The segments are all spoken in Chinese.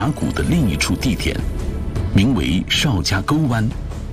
谷的另一处地点，名为邵家沟湾。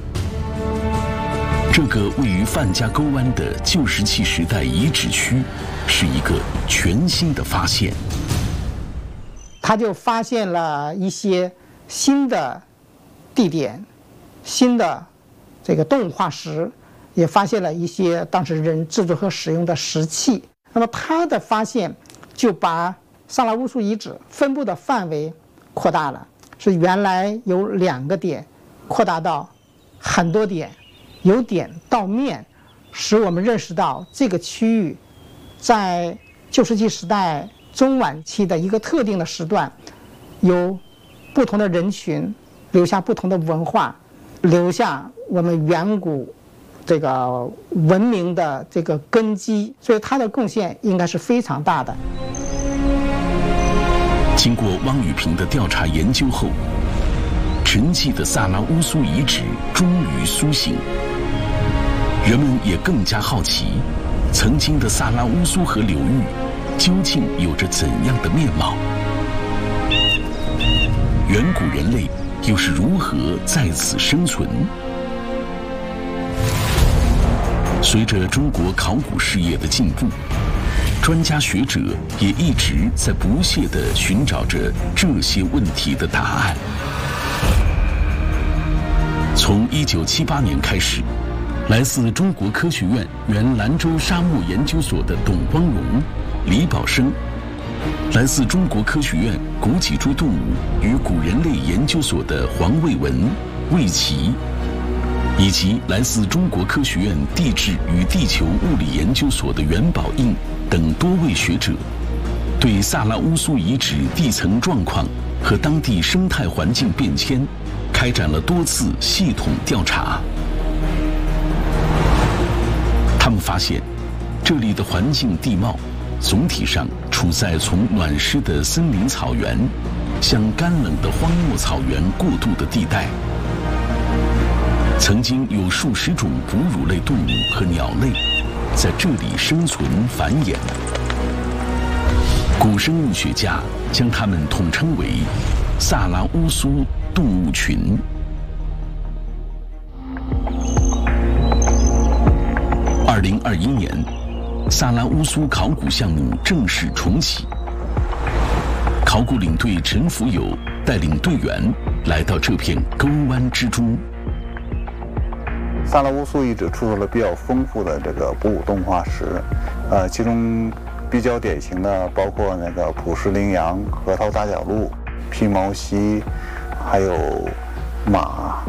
这个位于范家沟湾的旧石器时代遗址区，是一个全新的发现。 他就发现了一些新的地点，新的这个动物化石，也发现了一些当时人制作和使用的石器。那么他的发现就把萨拉乌苏遗址分布的范围扩大了，是原来有2个点扩大到很多点，由点到面，使我们认识到这个区域在旧石器时代中晚期的一个特定的时段，有不同的人群，留下不同的文化，留下我们远古这个文明的这个根基，所以它的贡献应该是非常大的。 经过汪宇平的调查研究后，沉寂的萨拉乌苏遗址终于苏醒，人们也更加好奇，曾经的萨拉乌苏河流域究竟有着怎样的面貌？远古人类又是如何在此生存？随着中国考古事业的进步，专家学者也一直在不懈地寻找着这些问题的答案。从1978年开始，来自中国科学院原兰州沙漠研究所的董光荣、李宝生，来自中国科学院古脊椎动物与古人类研究所的黄卫文、魏琦，以及来自中国科学院地质与地球物理研究所的袁宝应等多位学者，对萨拉乌苏遗址地层状况和当地生态环境变迁开展了多次系统调查。他们发现，这里的环境地貌总体上处在从暖湿的森林草原向干冷的荒漠草原过渡的地带。曾经有数十种哺乳类动物和鸟类在这里生存繁衍。古生物学家将它们统称为萨拉乌苏动物群。2021年，萨拉乌苏考古项目正式重启。考古领队陈福友带领队员来到这片沟湾之中。 萨拉乌苏遗址出土了比较丰富的这个哺乳动物化石，其中比较典型的包括那个普氏羚羊、核桃大角鹿、披毛犀，还有马。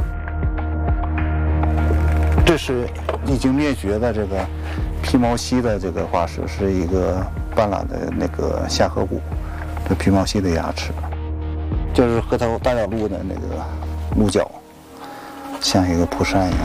这是已经灭绝的这个披毛犀的这个化石，是一个半拉的那个下颌骨，这披毛犀的牙齿。就是核桃大角鹿的那个鹿角，像一个蒲扇一样。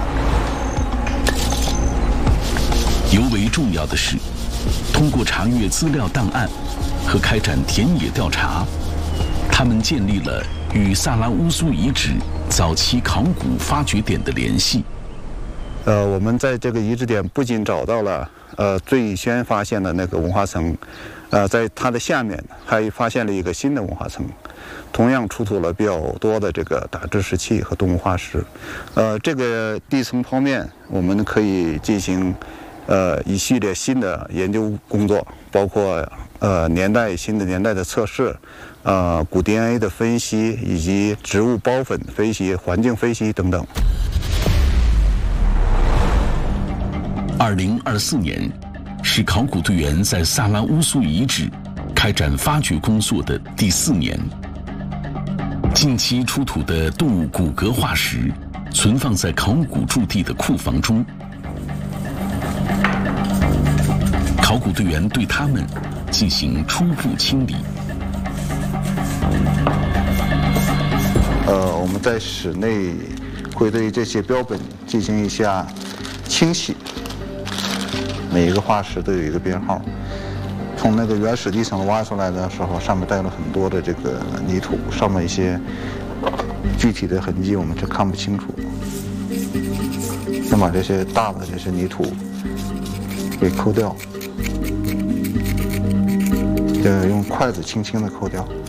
尤为重要的是，通过查阅资料档案和开展田野调查，他们建立了与萨拉乌苏遗址早期考古发掘点的联系。 我们在这个遗址点不仅找到了最先发现的那个文化层，在它的下面还发现了一个新的文化层，同样出土了比较多的这个打制石器和动物化石。这个地层剖面我们可以进行一系列新的研究工作，包括新的年代的测试，古 DNA 的分析，以及植物孢粉分析、环境分析等等。 2024年是考古队员在萨拉乌苏遗址开展发掘工作的第4年。近期出土的动物骨骼化石存放在考古驻地的库房中，考古队员对它们进行初步清理。 我们在室内会对这些标本进行一下清洗。每一个化石都有一个编号，从那个原始地层挖出来的时候，上面带了很多的这个泥土，上面一些具体的痕迹我们就看不清楚。先把这些大的这些泥土给抠掉，用筷子轻轻的抠掉。